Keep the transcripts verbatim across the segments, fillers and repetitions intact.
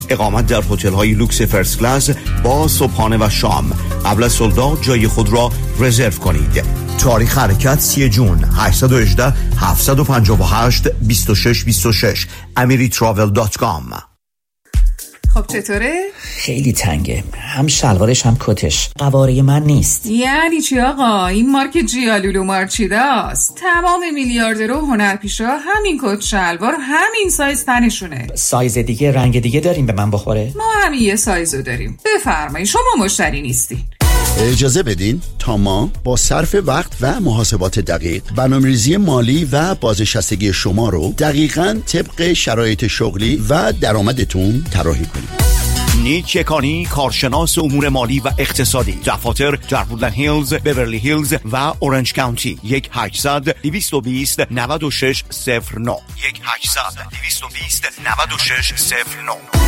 اقامت در هتل‌های لوکس فرست کلاس با صبحانه و شام. قبل از سولداد جای خود را رزرو کنید. تاریخ حرکت سی جون. هشت یک هشت هفت پنج هشت دو شش دو شش امری تراول دات کام. خب چطوره؟ خیلی تنگه، هم شلوارش هم کتش قواره من نیست. یعنی چی آقا؟ این مارک جیالولو مارچیداست. تمام میلیاردرها و هنرپیشا همین کت شلوار همین سایز تنشونه. سایز دیگه رنگ دیگه داریم به من بخوره؟ ما همین یه سایزو داریم. بفرمایید شما مشتری نیستی. اجازه بدین تا ما با صرف وقت و محاسبات دقیق برنامه‌ریزی مالی و بازنشستگی شما رو دقیقاً طبق شرایط شغلی و درآمدتون طراحی کنیم. نیک یکانی، کارشناس امور مالی و اقتصادی. دفاتر در وودلند هیلز، بیورلی هیلز و اورنج کانتی. یک هشتصد دویست و بیست نود و شش صفر نه یک هشتصد دویست و بیست نود و شش صفر نه.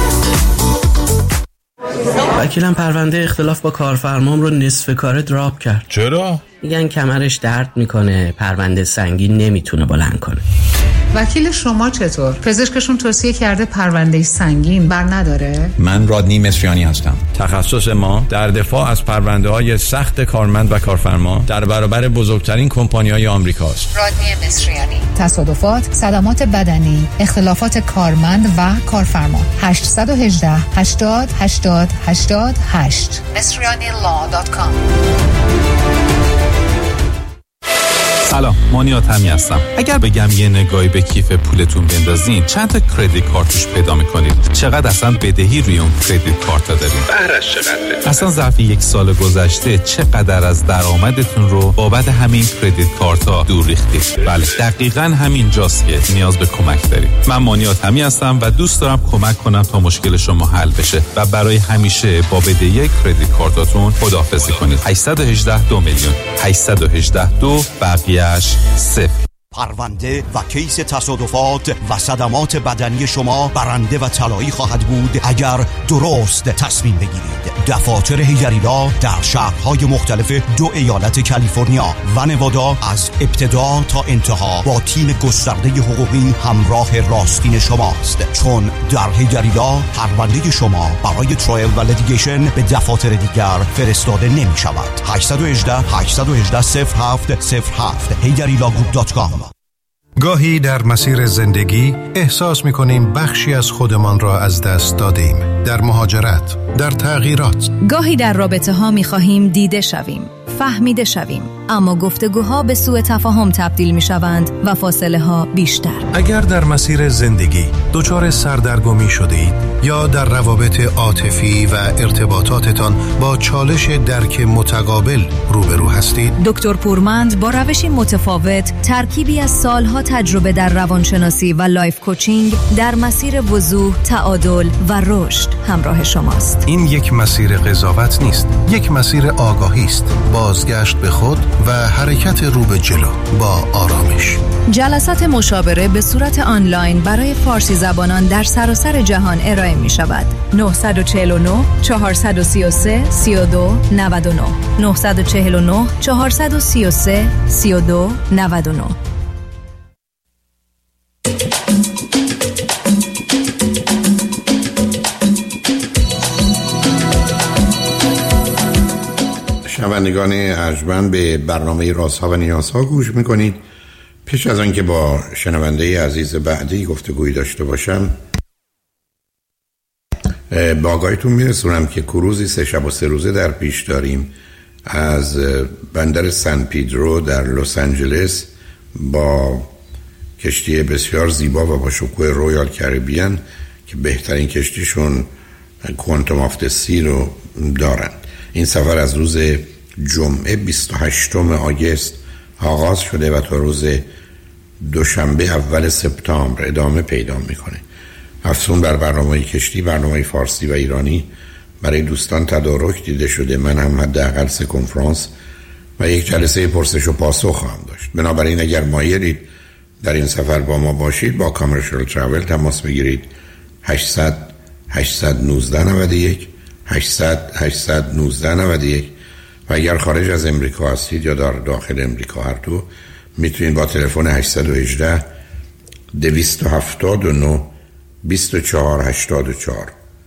وکیلم پرونده اختلاف با کارفرمام رو نصف کاره دراپ کرد. چرا؟ میگن کمرش درد میکنه، پرونده سنگین نمیتونه بلند کنه. وکیل شما چطور؟ پزشکشون توصیه کرده پرونده سنگین بر نداره؟ من رادنی مصریانی هستم. تخصص ما در دفاع از پرونده های سخت کارمند و کارفرما در برابر بزرگترین کمپانی های آمریکاست. رادنی مصریانی. تصادفات، صدمات بدنی، اختلافات کارمند و کارفرما. هشت یک هشت هشتاد هشتاد هشتاد هشت مصریانی لا دات کام. سلام، مانیات همی هستم. اگر بگم یه نگاهی به کیف پولتون بندازین چند تا کردیت کارتوش پیدا میکنید؟ چقدر اصلا بدهی روی اون کردیت کارت دارین؟ بهرش چقدره؟ اصلا ظرف یک سال گذشته چقدر از درآمدتون رو بابت همین کردیت کارت ها دور ریختید؟ بله، دقیقاً همین جاست که نیاز به کمک دارید. من مانیات همی هستم و دوست دارم کمک کنم تا مشکل شما حل بشه و برای همیشه با بدهی کردیت کارتاتون خداحافظی کنید. هشت یک هشت دو میلیون هشت یک هشت دو بقیه صفر. پرونده و کیس تصادفات و صدمات بدنی شما برنده و طلایی خواهد بود اگر درست تصمیم بگیرید. دفاتر هیجریلا در شهرهای مختلف دو ایالت کالیفرنیا و نوادا از ابتدا تا انتها با تیم گسترده حقوقی همراه راستین شماست، چون در هیجریلا پرونده شما برای ترایل و لیتیگیشن به دفاتر دیگر فرستاده نمی شود. هشت یک هشت هشت یک هشت صفر هفت صفر هفت هیجریلا گروپ دات کام. گاهی در مسیر زندگی احساس می‌کنیم بخشی از خودمان را از دست دادیم. در مهاجرت، در تغییرات. گاهی در رابطه ها می‌خواهیم دیده شویم، فهمیده شویم، اما گفتگوها به سوء تفاهم تبدیل می‌شوند و فاصله ها بیشتر. اگر در مسیر زندگی دچار سردرگمی شدید یا در روابط عاطفی و ارتباطاتتان با چالش درک متقابل روبرو هستید، دکتر پورمند با روشی متفاوت، ترکیبی از سالها تجربه در روانشناسی و لایف کوچینگ در مسیر وضوح، تعادل و رشد همراه شماست. این یک مسیر قضاوت نیست، یک مسیر آگاهی است، بازگشت به خود و حرکت رو به جلو با آرامش. جلسات مشاوره به صورت آنلاین برای فارسی زبانان در سراسر جهان ارائه می شود. نه چهار نه چهار سه سه سه دو نه نه نه چهار نه چهار سه سه سه دو نه نه. شنوندگان ارجمند به برنامه رازها و نیازها گوش میکنید. پیش از آن که با شنونده عزیز بعدی گفتگویی داشته باشم، با آگاهیتون میرسونم که کروزی سه شب و سه روزه در پیش داریم از بندر سن پیدرو در لس آنجلس با کشتی بسیار زیبا و با شکوه رویال کریبیان که بهترین کشتیشون کوانتوم آف د سی رو دارن. این سفر از روز جمعه بیست و هشتم آگوست آغاز شده و تا روز دوشنبه اول سپتامبر ادامه پیدا میکنه. افزون بر برنامه کشتی، برنامه فارسی و ایرانی برای دوستان تدارک دیده شده. من هم حداقل سه کنفرانس و یک جلسه پرسش و پاسخ خواهم داشت. بنابراین اگر مایلید در این سفر با ما باشید، با کامرشال تراول تماس بگیرید. هشتصد هشتصد و نوزده نود و یک هشتصد هشتصد و نوزده نود و یک و اگر خارج از امریکا هستید یا در داخل امریکا هر دو، میتونید با تلفن هشت یک هشت دویست و هفتاد و نه بیست و چهار هشتاد و چهار